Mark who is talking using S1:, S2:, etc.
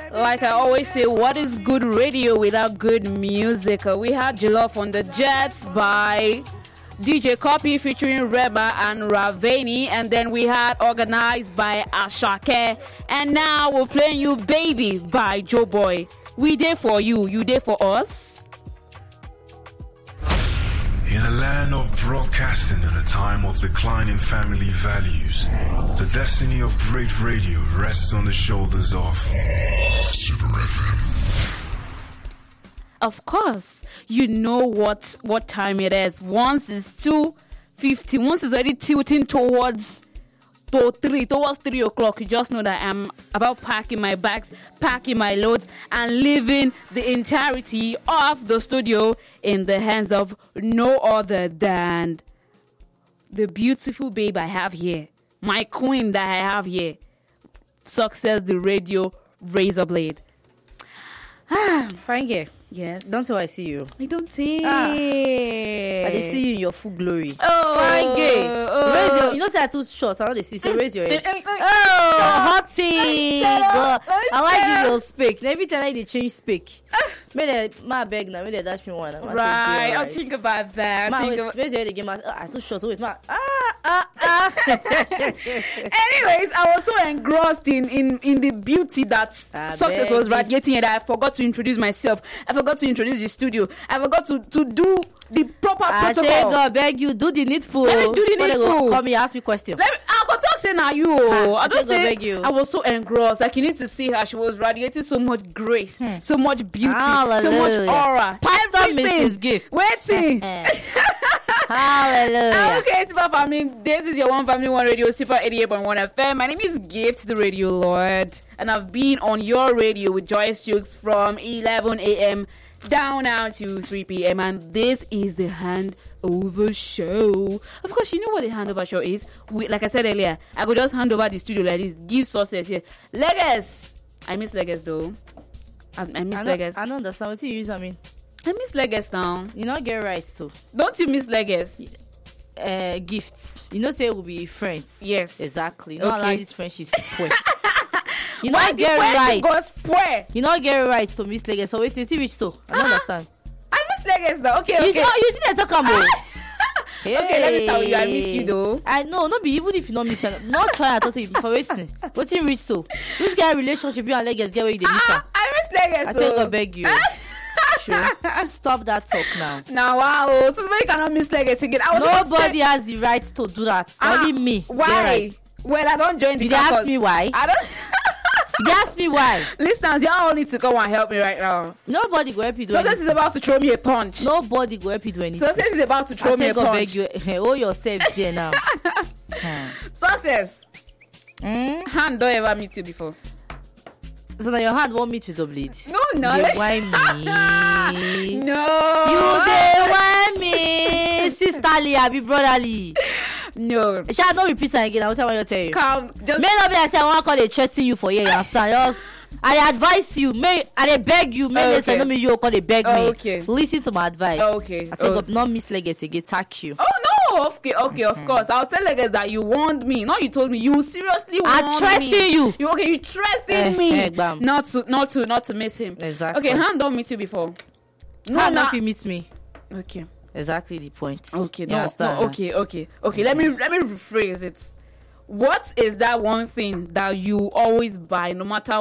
S1: Like I always say, what is good radio without good music? We had Jollof on the Jets by DJ Copy featuring Reba and Ravani, and then we had Organized by Ashake, and now we're playing you Baby by Joe Boy. We there for you, you there for us.
S2: In a land of broadcasting and a time of declining family values, the destiny of great radio rests on the shoulders of Super FM.
S1: Of course, you know what time it is. Once it's 2:50, once it's already tilting towards 3 o'clock, you just know that I'm about packing my bags, packing my loads, and leaving the entirety of the studio in the hands of no other than the beautiful babe I have here, my queen that I have here, Success the Radio Razor Blade.
S3: Fine girl.
S1: Yes.
S3: Don't say I see you.
S1: I don't see.
S3: I just see you in your full glory.
S1: Oh,
S3: fine girl. Raise your. You know, say I too short. I don't see. So raise your head. Hottie. God. I like you. Your speak. Every time they change speak. Maybe my beg now. Maybe dash me one.
S1: Right. I'll think about that.
S3: Raise your head again. I too short. Wait, ma.
S1: Anyways, I was so engrossed in the beauty that Success was radiating, and I forgot to introduce myself. I forgot to introduce the studio. I forgot to do the proper protocol.
S3: I God, beg you, do the needful.
S1: Let me do the needful.
S3: Come here, ask me question.
S1: I'll go talk say now you. I don't say
S3: beg you.
S1: I was so engrossed. Like you need to see her. She was radiating so much grace, so much beauty,
S3: Hallelujah.
S1: so much aura.
S3: Pastor Mrs. Gift.
S1: Waiting.
S3: Hallelujah.
S1: Okay, Super Family. This is your One Family One Radio, Super 88.1 FM. My name is Gift, the Radio Lord, and I've been on your radio with Joyce Jukes from 11 a.m. down now to 3 p.m. and this is the Handover Show. Of course, you know what the Handover Show is. Like I said earlier, I could just hand over the studio like this, give Success here. Legas. I miss Legas though. I miss Legas.
S3: I don't understand what you use. I
S1: miss Legas now.
S3: You not get rice too.
S1: Don't you miss Legas?
S3: Gifts. You know, say we'll be friends.
S1: Yes.
S3: Exactly. You don't allow these friendships to spoil. You
S1: Why
S3: not get right. You not get right to miss Legas. So wait till you reach so. I don't understand.
S1: I miss Legas though. Okay.
S3: You see the talk about.
S1: Hey. Okay, let me start with you. I miss you though.
S3: I know, not be even if you don't miss her. Not try at all say for waiting. Waiting reach so. This guy relationship you and Legas get where you miss her.
S1: I miss Legas.
S3: I tell God beg you. Sure. Stop that talk now.
S1: Now wow. So you cannot miss Legas again.
S3: Nobody has the right to do that. Only me.
S1: Why?
S3: Right.
S1: Well, I don't join the
S3: Did you ask me why?
S1: I don't.
S3: You ask me why.
S1: Listeners, you all need to come and help me right now.
S3: Nobody go help you do anything.
S1: Success is about to throw me a punch.
S3: Nobody go help you do anything.
S1: Success is about to throw me a punch.
S3: Beg you, hold yourself there now.
S1: Success. Hand don't ever meet you before.
S3: So now your hand won't meet with a bleed.
S1: No.
S3: They whine me.
S1: No.
S3: You they whine me. Sister Lee, I be brotherly.
S1: No.
S3: Shall I not repeat it again? I will tell you what I tell you.
S1: Come. Just.
S3: May not be like say I want to call they threaten you for here. You understand? Just, I advise you. I beg you. May they say no me you call they beg me.
S1: Okay.
S3: Listen to my advice.
S1: Okay.
S3: I think not miss Legas again. Attack you.
S1: Oh no. Okay. Of course. I'll tell Legas that you warned me. No, you told me. You seriously warned me.
S3: I threaten you.
S1: You threatened me. Not to miss him.
S3: Exactly.
S1: Okay. Hand don't meet you before.
S3: No, not if you miss me.
S1: Okay.
S3: Exactly the point.
S1: Okay. No. Okay. Let me rephrase it. What is that one thing that you always buy, no matter